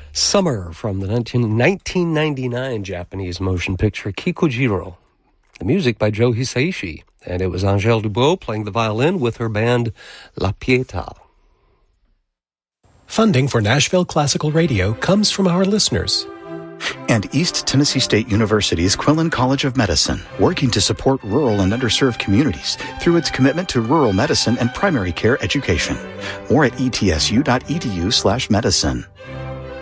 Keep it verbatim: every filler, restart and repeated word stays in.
Summer from the nineteen ninety-nine Japanese motion picture Kikujiro. The music by Joe Hisaishi, and it was Angèle Dubot playing the violin with her band La Pietà. Funding for Nashville Classical Radio comes from our listeners. And East Tennessee State University's Quillen College of Medicine, working to support rural and underserved communities through its commitment to rural medicine and primary care education. More at etsu.edu slash medicine.